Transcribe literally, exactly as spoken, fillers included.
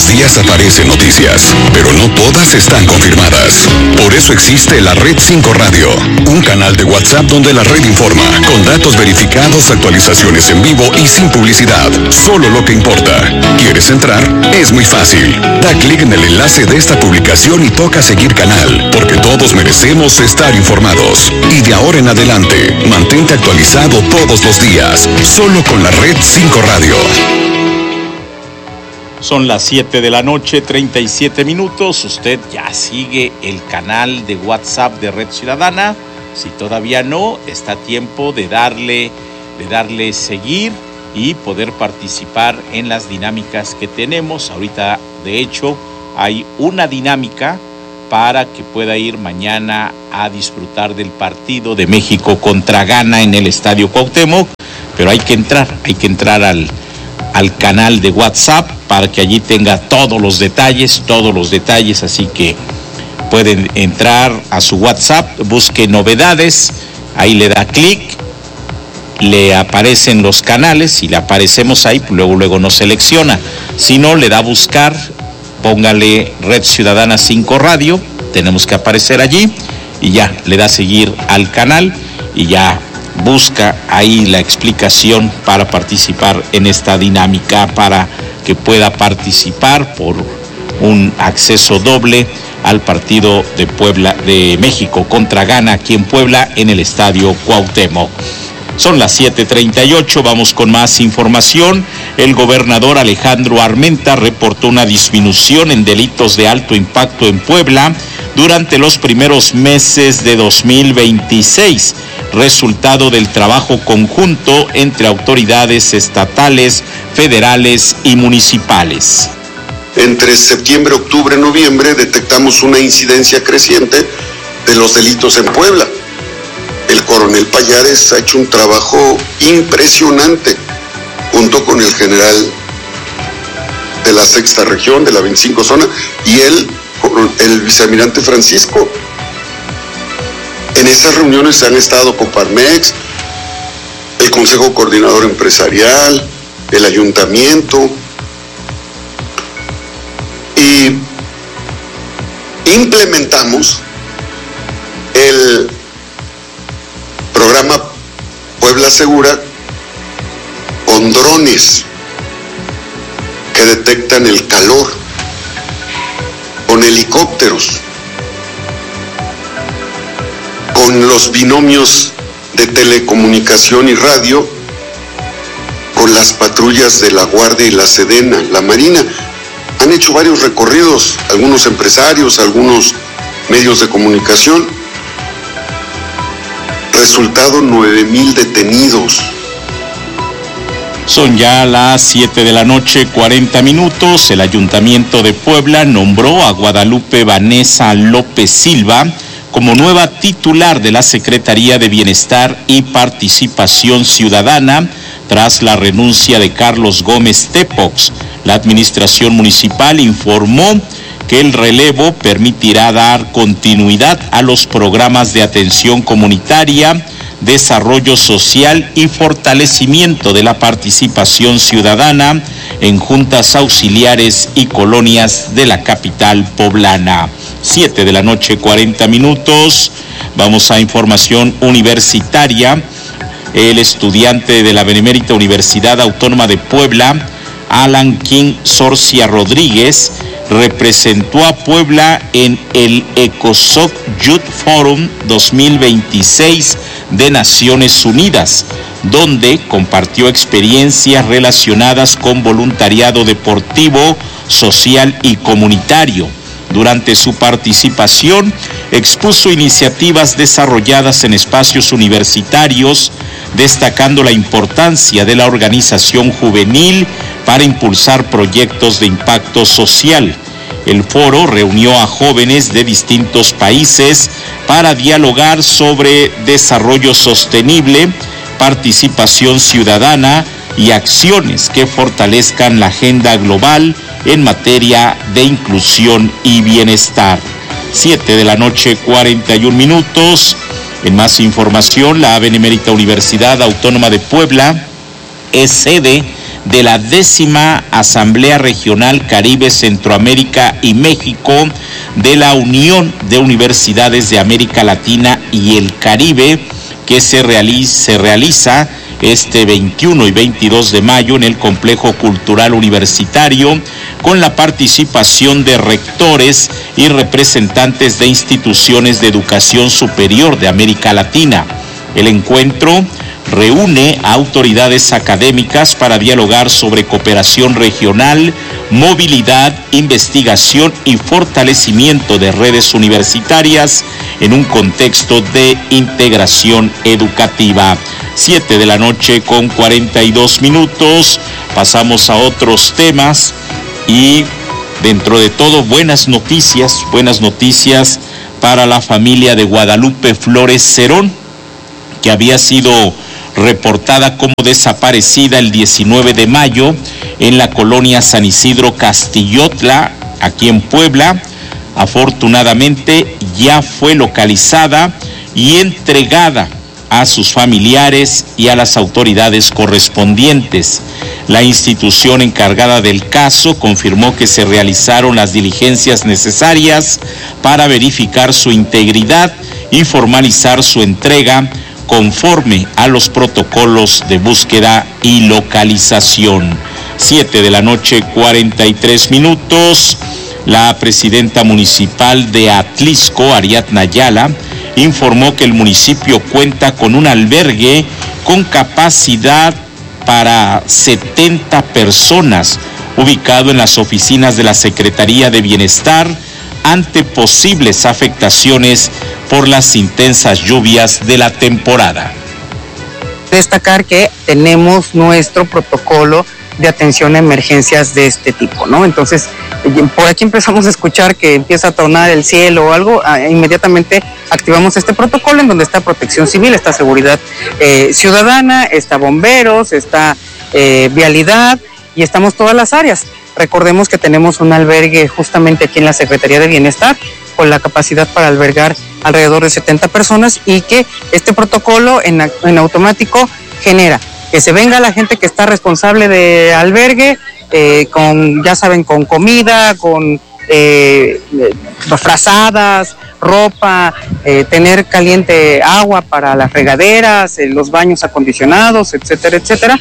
los días aparecen noticias, pero no todas están confirmadas. Por eso existe la Red cinco Radio, un canal de WhatsApp donde la red informa, con datos verificados, actualizaciones en vivo y sin publicidad. Solo lo que importa. ¿Quieres entrar? Es muy fácil. Da clic en el enlace de esta publicación y toca seguir canal, porque todos merecemos estar informados. Y de ahora en adelante, mantente actualizado todos los días, solo con la Red cinco Radio. Son las siete de la noche, treinta y siete minutos. Usted ya sigue el canal de WhatsApp de Red Ciudadana. Si todavía no, está a tiempo de darle, de darle seguir y poder participar en las dinámicas que tenemos. Ahorita, de hecho, hay una dinámica para que pueda ir mañana a disfrutar del partido de México contra Ghana en el Estadio Cuauhtémoc. Pero hay que entrar, hay que entrar al, al canal de WhatsApp para que allí tenga todos los detalles, todos los detalles. Así que pueden entrar a su WhatsApp, busque novedades, ahí le da clic, le aparecen los canales y le aparecemos ahí, luego luego nos selecciona. Si no, le da a buscar, póngale Red Ciudadana cinco Radio, tenemos que aparecer allí y ya, le da a seguir al canal y ya busca ahí la explicación para participar en esta dinámica, para que pueda participar por un acceso doble al partido de Puebla, de México contra Ghana aquí en Puebla en el Estadio Cuauhtémoc. Son las siete treinta y ocho, vamos con más información. El gobernador Alejandro Armenta reportó una disminución en delitos de alto impacto en Puebla durante los primeros meses de dos mil veintiséis, resultado del trabajo conjunto entre autoridades estatales, federales y municipales. Entre septiembre, octubre, noviembre detectamos una incidencia creciente de los delitos en Puebla. El coronel Pallares ha hecho un trabajo impresionante junto con el general de la sexta región, de la veinticinco zona, y él, el vicealmirante Francisco. En esas reuniones han estado Coparmex, el Consejo Coordinador Empresarial, el Ayuntamiento, y implementamos el programa Puebla Segura con drones que detectan el calor, con helicópteros, con los binomios de telecomunicación y radio, con las patrullas de la Guardia y la Sedena, la Marina. Han hecho varios recorridos, algunos empresarios, algunos medios de comunicación. Resultado, nueve mil detenidos. Son ya las siete de la noche, cuarenta minutos. El Ayuntamiento de Puebla nombró a Guadalupe Vanessa López Silva como nueva titular de la Secretaría de Bienestar y Participación Ciudadana tras la renuncia de Carlos Gómez Tepox. La administración municipal informó que el relevo permitirá dar continuidad a los programas de atención comunitaria, desarrollo social y fortalecimiento de la participación ciudadana en juntas auxiliares y colonias de la capital poblana. Siete de la noche, cuarenta minutos. Vamos a información universitaria. El estudiante de la Benemérita Universidad Autónoma de Puebla, Alan King Sorcia Rodríguez, representó a Puebla en el ECOSOC Youth Forum dos mil veintiséis de Naciones Unidas, donde compartió experiencias relacionadas con voluntariado deportivo, social y comunitario. Durante su participación, expuso iniciativas desarrolladas en espacios universitarios, destacando la importancia de la organización juvenil para impulsar proyectos de impacto social. El foro reunió a jóvenes de distintos países para dialogar sobre desarrollo sostenible, participación ciudadana y acciones que fortalezcan la agenda global en materia de inclusión y bienestar. Siete de la noche, cuarenta y un minutos. En más información, la Benemérita Universidad Autónoma de Puebla es sede de la décima Asamblea Regional Caribe, Centroamérica y México de la Unión de Universidades de América Latina y el Caribe, que se realiza, se realiza este veintiuno y veintidós de mayo en el Complejo Cultural Universitario, con la participación de rectores y representantes de instituciones de educación superior de América Latina. El encuentro reúne a autoridades académicas para dialogar sobre cooperación regional, movilidad, investigación y fortalecimiento de redes universitarias en un contexto de integración educativa. Siete de la noche con cuarenta y dos minutos. Pasamos a otros temas y dentro de todo buenas noticias, buenas noticias para la familia de Guadalupe Flores Cerón, que había sido reportada como desaparecida el diecinueve de mayo en la colonia San Isidro Castillotla, aquí en Puebla. Afortunadamente ya fue localizada y entregada a sus familiares y a las autoridades correspondientes. La institución encargada del caso confirmó que se realizaron las diligencias necesarias para verificar su integridad y formalizar su entrega conforme a los protocolos de búsqueda y localización. Siete de la noche, cuarenta y tres minutos. La presidenta municipal de Atlisco, Ariadna Ayala, informó que el municipio cuenta con un albergue con capacidad para setenta personas, ubicado en las oficinas de la Secretaría de Bienestar, ante posibles afectaciones por las intensas lluvias de la temporada. Destacar que tenemos nuestro protocolo de atención a emergencias de este tipo, ¿no? Entonces, por aquí empezamos a escuchar que empieza a tronar el cielo o algo, inmediatamente activamos este protocolo en donde está Protección Civil, está Seguridad eh, Ciudadana, está Bomberos, está eh, Vialidad y estamos todas las áreas. Recordemos que tenemos un albergue justamente aquí en la Secretaría de Bienestar con la capacidad para albergar alrededor de setenta personas y que este protocolo en, en automático genera que se venga la gente que está responsable de albergue, eh, con, ya saben, con comida, con eh, frazadas, ropa, eh, tener caliente agua para las regaderas, eh, los baños acondicionados, etcétera, etcétera.